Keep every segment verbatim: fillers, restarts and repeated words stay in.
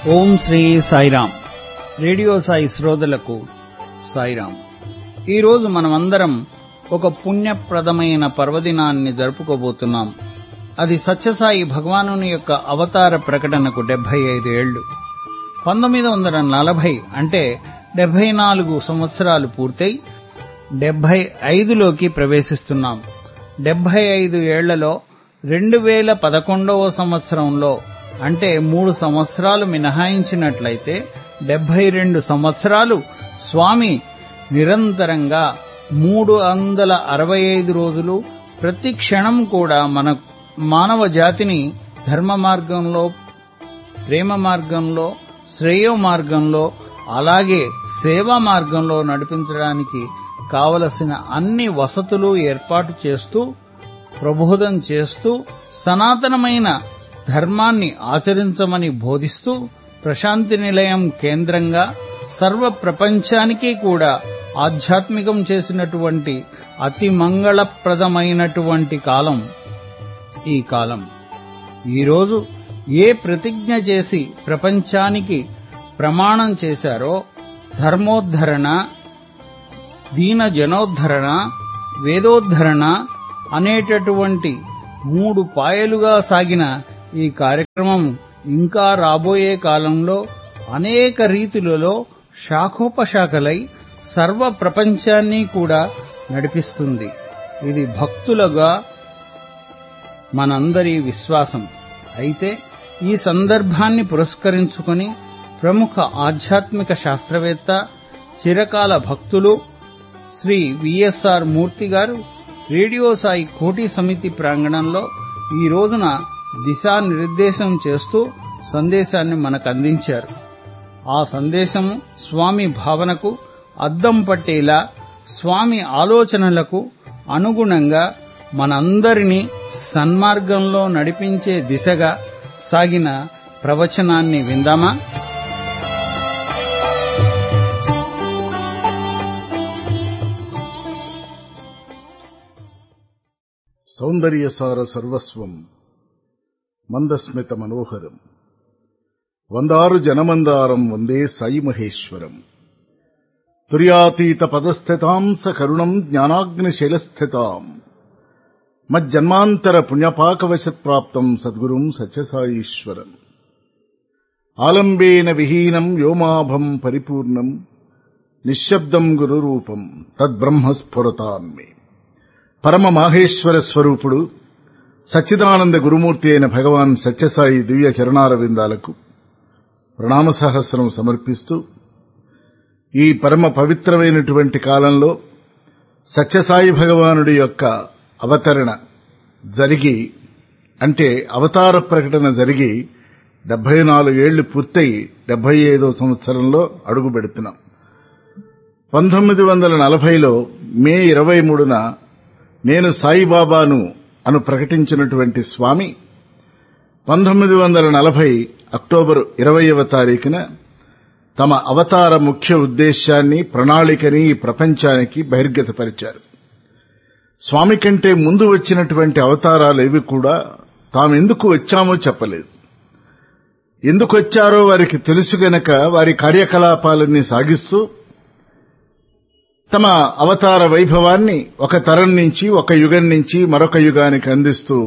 ఓం Shri Sairam. Radio Sai శ్రోతలకు సాయిరాం. ఈరోజు మనమందరం ఒక పుణ్యప్రదమైన పర్వదినాన్ని జరుపుకోబోతున్నాం. అది సత్యసాయి భగవానుని యొక్క అవతార ప్రకటనకు డెబ్బై ఐదు ఏళ్లు. పంతొమ్మిది వందల నలభై అంటే డెబ్బై నాలుగు సంవత్సరాలు పూర్తయి డెబ్బై ఐదులోకి ప్రవేశిస్తున్నాం. డెబ్బై ఐదు ఏళ్లలో రెండు వేల పదకొండవ సంవత్సరంలో అంటే మూడు సంవత్సరాలు మినహాయించినట్లయితే డెబ్బై రెండు సంవత్సరాలు స్వామి నిరంతరంగా మూడు వందల అరవై ఐదు రోజులు ప్రతి క్షణం కూడా మన మానవ జాతిని ధర్మ మార్గంలో, ప్రేమ మార్గంలో, శ్రేయో మార్గంలో, అలాగే సేవా మార్గంలో నడిపించడానికి కావలసిన అన్ని వసతులు ఏర్పాటు చేస్తూ, ప్రబోధం చేస్తూ, సనాతనమైన ధర్మాన్ని ఆచరించమని బోధిస్తూ, ప్రశాంతి నిలయం కేంద్రంగా సర్వ ప్రపంచానికి కూడా ఆధ్యాత్మికం చేసినటువంటి అతి మంగళప్రదమైనటువంటి కాలం ఈ కాలం. ఈరోజు ఏ ప్రతిజ్ఞ చేసి ప్రపంచానికి ప్రమాణం చేశారో ధర్మోద్ధరణ, దీన జనోద్ధరణ, వేదోద్ధరణ అనేటటువంటి మూడు పాయలుగా సాగిన ఈ కార్యక్రమం ఇంకా రాబోయే కాలంలో అనేక రీతులలో శాఖోపశాఖలై సర్వ ప్రపంచాన్ని కూడా నడిపిస్తుంది. ఇది భక్తులుగా మనందరి విశ్వాసం. అయితే ఈ సందర్భాన్ని పురస్కరించుకొని ప్రముఖ ఆధ్యాత్మిక శాస్త్రవేత్త, చిరకాల భక్తులు శ్రీ విఎస్ఆర్ మూర్తి గారు రేడియో సాయి కోటి సమితి ప్రాంగణంలో ఈ రోజున దిశానిర్దేశం చేస్తూ సందేశాన్ని మనకు అందించారు. ఆ సందేశము స్వామి భావనకు అద్దం పట్టేలా, స్వామి ఆలోచనలకు అనుగుణంగా మనందరినీ సన్మార్గంలో నడిపించే దిశగా సాగిన ప్రవచనాన్ని విందామా? సౌందర్యసార సర్వస్వం మందస్మిత మనోహరం వందారు జనమందారం వందే సాయి మహేశ్వరం. తుర్యాతీత పదస్థితాం సకరుణం జ్ఞానాగ్నిశైలస్థితాం మజ్జన్మాంతర పుణ్యపాకవశత్ప్రాప్తం సద్గురుం సత్యసాయీశ్వరం. ఆలంబేన విహీనం వ్యోమాభం పరిపూర్ణం నిశ్శబ్దం గురురూపం తద్బ్రహ్మస్ఫురతాన్మే. పరమ మాహేశ్వర స్వరూపుడు సచ్చిదానంద గురుమూర్తి అయిన భగవాన్ సత్యసాయి దివ్య చరణారవిందాలకు ప్రణామ సహస్రం సమర్పిస్తూ, ఈ పరమ పవిత్రమైనటువంటి కాలంలో సత్యసాయి భగవానుడి యొక్క అవతరణ జరిగి, అంటే అవతార ప్రకటన జరిగి డెబ్బై నాలుగేళ్లు పూర్తయి డెబ్బై ఐదో సంవత్సరంలో అడుగు పెడుతున్నాం. పంతొమ్మిది వందల నలభైలో మే ఇరవై మూడున నేను సాయిబాబాను అను ప్రకటించినటువంటి స్వామి పంతొమ్మిది వందల నలభై అక్టోబరు ఇరవైవ తారీఖున తమ అవతార ముఖ్య ఉద్దేశాన్ని, ప్రణాళికని ఈ ప్రపంచానికి బహిర్గతపరిచారు. స్వామి కంటే ముందు వచ్చినటువంటి అవతారాలేవి కూడా తామెందుకు వచ్చామో చెప్పలేదు. ఎందుకు వచ్చారో వారికి తెలుసు గనక వారి కార్యకలాపాలన్నీ సాగిస్తూ తమ అవతార వైభవాన్ని ఒక తరం నుంచి, ఒక యుగం నుంచి మరొక యుగానికి అందిస్తూ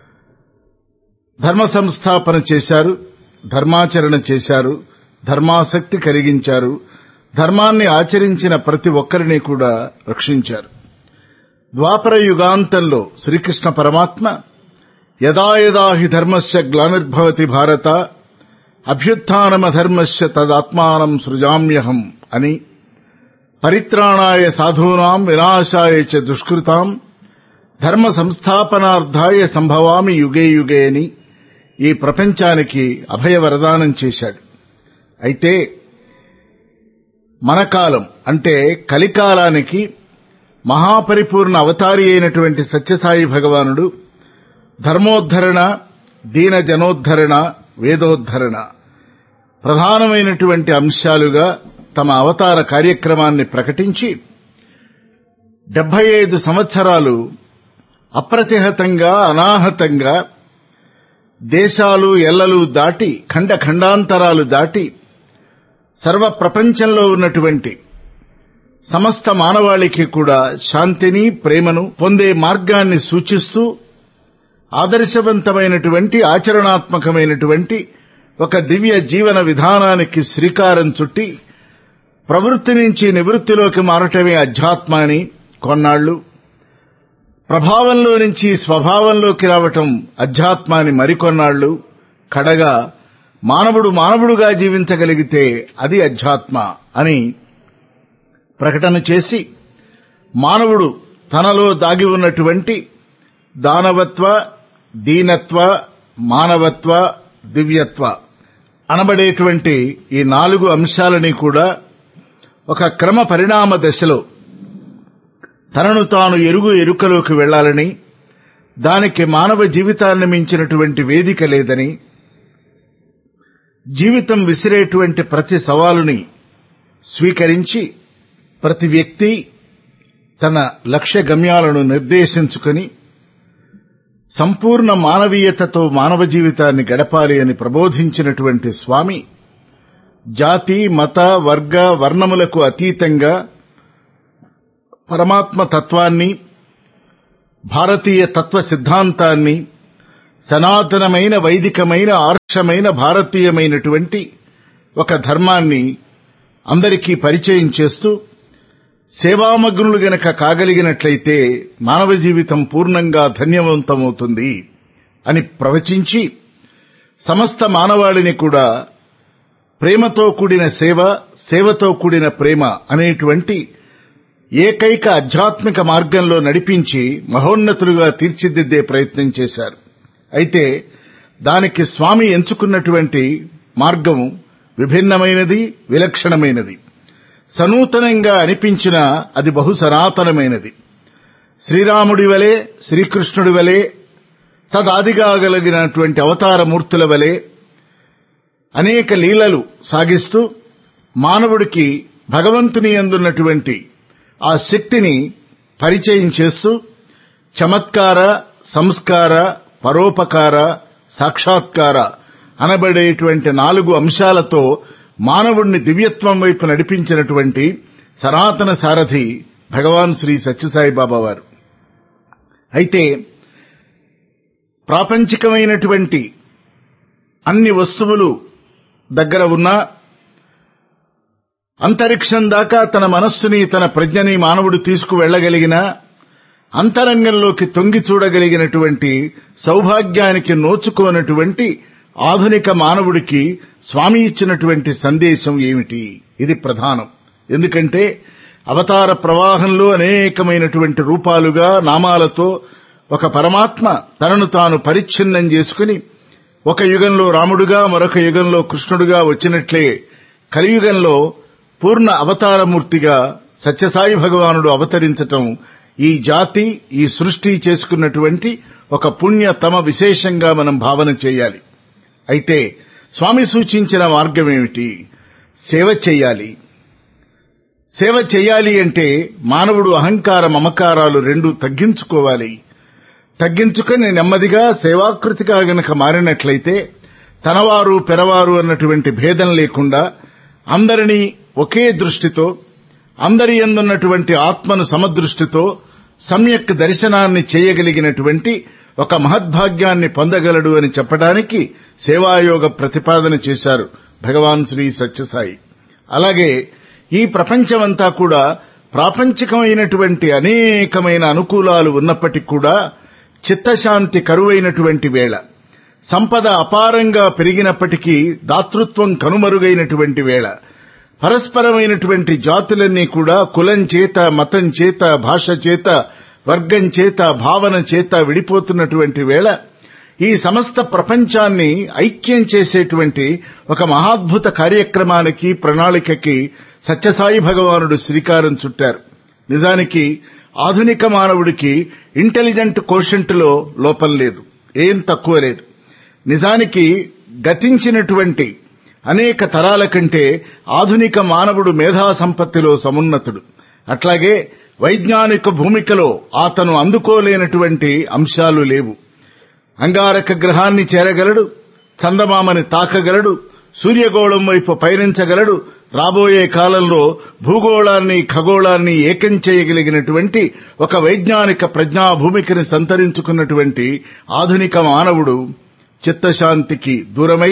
ధర్మ సంస్థాపన చేశారు, ధర్మాచరణ చేశారు, ధర్మాసక్తి కలిగించారు, ధర్మాన్ని ఆచరించిన ప్రతి ఒక్కరిని కూడా రక్షించారు. ద్వాపర యుగాంతంలో శ్రీకృష్ణ పరమాత్మ యదా యదా హి ధర్మస్య గ్లానిర్భవతి భారత అభ్యుత్థానమధర్మస్య తదాత్మానం సృజామ్యహం అని, పరిత్రాణాయ సాధూనాం వినాశాయ చ దుష్కృతాం ధర్మ సంస్థాపనార్థాయ సంభవామి యుగే యుగే అని ఈ ప్రపంచానికి అభయ వరదానం చేశాడు. అయితే మన కాలం అంటే కలికాలానికి మహాపరిపూర్ణ అవతారి అయినటువంటి సత్యసాయి భగవానుడు ధర్మోద్ధరణ, దీన జనోద్ధరణ, వేదోద్ధరణ ప్రధానమైనటువంటి అంశాలుగా తమ అవతార కార్యక్రమాన్ని ప్రకటించి డెబ్బై ఐదు సంవత్సరాలు అప్రతిహతంగా, అనాహతంగా దేశాలు ఎల్లలు దాటి ఖండ ఖండాంతరాలు దాటి సర్వ ప్రపంచంలో ఉన్నటువంటి సమస్త మానవాళికి కూడా శాంతిని ప్రేమను పొందే మార్గాన్ని సూచిస్తూ ఆదర్శవంతమైనటువంటి ఆచరణాత్మకమైనటువంటి ఒక దివ్య జీవన విధానానికి శ్రీకారం చుట్టి ప్రవృత్తి నుంచి నివృత్తిలోకి మారటమే అధ్యాత్మ అని కొన్నాళ్లు, ప్రభావంలో నుంచి స్వభావంలోకి రావటం అధ్యాత్మ అని మరికొన్నాళ్లు, కడగా మానవుడు మానవుడుగా జీవించగలిగితే అది అధ్యాత్మ అని ప్రకటన చేసి మానవుడు తనలో దాగి ఉన్నటువంటి దానవత్వ, దీనత్వ, మానవత్వ, దివ్యత్వ అనబడేటువంటి ఈ నాలుగు అంశాలని కూడా ఒక క్రమ పరిణామ దశలో తనను తాను ఎరుగు ఎరుకలోకి వెళ్లాలని, దానికి మానవ జీవితాన్ని మించినటువంటి వేదిక లేదని, జీవితం విసిరేటువంటి ప్రతి సవాలుని స్వీకరించి ప్రతి వ్యక్తి తన లక్ష్య గమ్యాలను నిర్దేశించుకుని సంపూర్ణ మానవీయతతో మానవ జీవితాన్ని గడపాలి అని ప్రబోధించినటువంటి స్వామి జాతి, మత, వర్గ, వర్ణములకు అతీతంగా పరమాత్మ తత్వాన్ని, భారతీయ తత్వ సిద్ధాంతాన్ని, సనాతనమైన వైదికమైన ఆర్షమైన భారతీయమైనటువంటి ఒక ధర్మాన్ని అందరికీ పరిచయం చేస్తూ సేవామగ్నులు గనక కాగలిగినట్లయితే మానవ జీవితం పూర్ణంగా ధన్యవంతమవుతుంది అని ప్రవచించి సమస్త మానవాళిని కూడా ప్రేమతో కూడిన సేవ, సేవతో కూడిన ప్రేమ అనేటువంటి ఏకైక ఆధ్యాత్మిక మార్గంలో నడిపించి మహోన్నతులుగా తీర్చిదిద్దే ప్రయత్నం చేశారు. అయితే దానికి స్వామి ఎంచుకున్నటువంటి మార్గం విభిన్నమైనది, విలక్షణమైనది. సనూతనంగా అనిపించినా అది బహు సనాతనమైనది. శ్రీరాముడి వలె, శ్రీకృష్ణుడి వలె, తదాదిగా కలిగినటువంటి అవతారమూర్తుల వలె అనేక లీలలు సాగిస్తూ మానవుడికి భగవంతుని యందున్నటువంటి ఆ శక్తిని పరిచయం చేస్తూ చమత్కార, సంస్కార, పరోపకార, సాక్షాత్కార అనబడేటువంటి నాలుగు అంశాలతో మానవుణ్ణి దివ్యత్వం వైపు నడిపించినటువంటి సనాతన సారథి భగవాన్ శ్రీ సత్యసాయిబాబా వారు. అయితే ప్రాపంచికమైనటువంటి అన్ని వస్తువులు దగ్గర ఉన్నా అంతరిక్షం దాకా తన మనస్సుని, తన ప్రజ్ఞని మానవుడు తీసుకువెళ్లగలిగినా అంతరంగంలోకి తొంగి చూడగలిగినటువంటి సౌభాగ్యానికి నోచుకోనటువంటి ఆధునిక మానవుడికి స్వామి ఇచ్చినటువంటి సందేశం ఏమిటి? ఇది ప్రధానం. ఎందుకంటే అవతార ప్రవాహంలో అనేకమైనటువంటి రూపాలుగా, నామాలతో ఒక పరమాత్మ తనను తాను పరిచ్ఛిన్నం చేసుకుని ఒక యుగంలో రాముడుగా, మరొక యుగంలో కృష్ణుడుగా వచ్చినట్లే కలియుగంలో పూర్ణ అవతారమూర్తిగా సత్యసాయి భగవానుడు అవతరించటం ఈ జాతి, ఈ సృష్టి చేసుకున్నటువంటి ఒక పుణ్యతమ విశేషంగా మనం భావన చేయాలి. అయితే స్వామి సూచించిన మార్గం ఏమిటి? సేవ చెయ్యాలి. సేవ చెయ్యాలి అంటే మానవుడు అహంకార మమకారాలు రెండూ తగ్గించుకోవాలి. తగ్గించుకుని నెమ్మదిగా సేవాకృతిగా గనక మారినట్లయితే తనవారు పెరవారు అన్నటువంటి భేదం లేకుండా అందరినీ ఒకే దృష్టితో, అందరి యందున్నటువంటి ఆత్మను సమదృష్టితో సమ్యక్ దర్శనాన్ని చేయగలిగినటువంటి ఒక మహద్భాగ్యాన్ని పొందగలడు అని చెప్పడానికి సేవాయోగ ప్రతిపాదన చేశారు భగవాన్ శ్రీ సత్యసాయి. అలాగే ఈ ప్రపంచమంతా కూడా ప్రాపంచికమైనటువంటి అనేకమైన అనుకూలాలు ఉన్నప్పటికీ కూడా చిత్తశాంతి కరువైనటువంటి వేళ, సంపద అపారంగా పెరిగినప్పటికీ దాతృత్వం కనుమరుగైనటువంటి వేళ, పరస్పరమైనటువంటి జాతులన్నీ కూడా కులం చేత, మతం చేత, భాష చేత, వర్గం చేత, భావన చేత విడిపోతున్నటువంటి వేళ ఈ సమస్త ప్రపంచాన్ని ఐక్యం చేసేటువంటి ఒక మహాద్భుత కార్యక్రమానికి, ప్రణాళికకి సత్యసాయి భగవానుడు శ్రీకారం చుట్టారు. నిజానికి ఆధునిక మానవుడికి ఇంటెలిజెంట్ కోషెంట్లో లోపం లేదు, ఏం తక్కువ లేదు. నిజానికి గతించినటువంటి అనేక తరాల కంటే ఆధునిక మానవుడు మేధా సంపత్తిలో సమున్నతుడు. అట్లాగే వైజ్ఞానిక భూమికలో అతను అందుకోలేనటువంటి అంశాలు లేవు. అంగారక గ్రహాన్ని చేరగలడు, చందమామని తాకగలడు, సూర్యగోళం వైపు పయనించగలడు. రాబోయే కాలంలో భూగోళాన్ని ఖగోళాన్ని ఏకం చేయగలిగినటువంటి ఒక వైజ్ఞానిక ప్రజ్ఞాభూమికని సంతరించుకున్నటువంటి ఆధునిక మానవుడు చిత్తశాంతికి దూరమై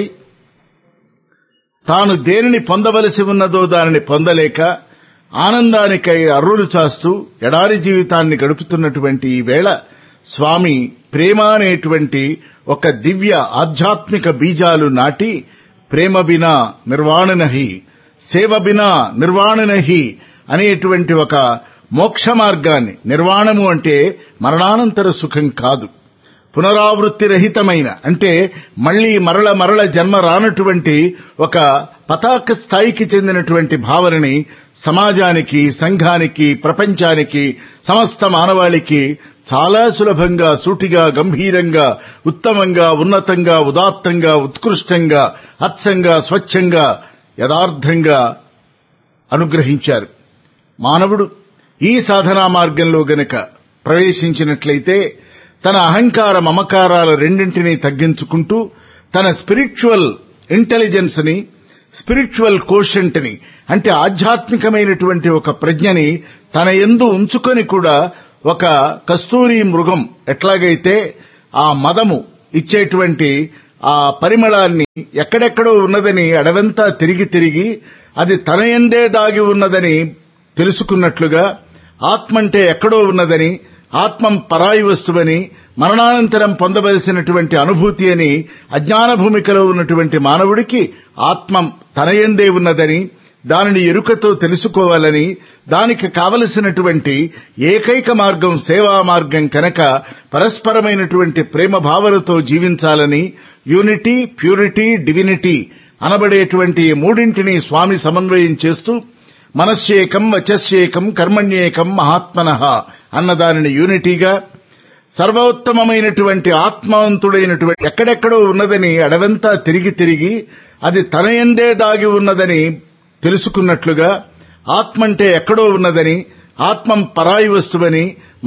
తాను దేనిని పొందవలసి ఉన్నదో దానిని పొందలేక ఆనందానికై అర్రులు చాస్తూ ఎడారి జీవితాన్ని గడుపుతున్నటువంటి ఈ వేళ స్వామి ప్రేమ అనేటువంటి ఒక దివ్య ఆధ్యాత్మిక బీజాలు నాటి ప్రేమ బినా నిర్వాణ నహి, సేవ బినా నిర్వాణ నహి అనేటువంటి ఒక మోక్ష మార్గాన్ని, నిర్వాణము అంటే మరణానంతర సుఖం కాదు, పునరావృత్తి రహితమైన అంటే మళ్లీ మరల మరల జన్మ రానటువంటి ఒక పతాక స్థాయికి చెందినటువంటి భావనని సమాజానికి, సంఘానికి, ప్రపంచానికి, సమస్త మానవాళికి చాలా సులభంగా, సూటిగా, గంభీరంగా, ఉత్తమంగా, ఉన్నతంగా, ఉదాత్తంగా, ఉత్కృష్టంగా, అచ్చంగా, స్వచ్ఛంగా, యథార్థంగా అనుగ్రహించారు. మానవుడు ఈ సాధనా మార్గంలో గనక ప్రవేశించినట్లయితే తన అహంకార మమకారాల రెండింటినీ తగ్గించుకుంటూ తన స్పిరిచువల్ ఇంటెలిజెన్స్ ని, స్పిరిచువల్ కోషెంట్ ని అంటే ఆధ్యాత్మికమైనటువంటి ఒక ప్రజ్ఞని తన యందు ఉంచుకొని కూడా ఒక కస్తూరి మృగం ఎట్లాగైతే ఆ మదము ఇచ్చేటువంటి ఆ పరిమళాన్ని ఎక్కడెక్కడో ఉన్నదని అడవంతా తిరిగి తిరిగి అది తన యందే దాగి ఉన్నదని తెలుసుకున్నట్లుగా ఆత్మంటే ఎక్కడో ఉన్నదని, ఆత్మం పరాయి వస్తువని, మరణానంతరం పొందవలసినటువంటి అనుభూతి అని అజ్ఞాన భూమికలో ఉన్నటువంటి మానవుడికి ఆత్మం తనయందే ఉన్నదని, దానిని ఎరుకతో తెలుసుకోవాలని, దానికి కావలసినటువంటి ఏకైక మార్గం సేవా మార్గం కనుక పరస్పరమైనటువంటి ప్రేమ భావనతో జీవించాలని యూనిటీ, ప్యూరిటీ, డివినిటీ అనబడేటువంటి మూడింటిని స్వామి సమన్వయం చేస్తూ మనశ్యేకం, వచస్యేకం, కర్మణ్యేకం మహాత్మనః అన్నదానిని యూనిటీగా, సర్వోత్తమమైనటువంటి ఆత్మవంతుడైనటువంటి ఎక్కడెక్కడో ఉన్నదని అడవంతా తిరిగి తిరిగి అది తనయందే దాగి ఉన్నదని తెలుసుకున్నట్లుగా, ఆత్మంటే ఎక్కడో ఉన్నదని, ఆత్మం పరాయి వస్తువని,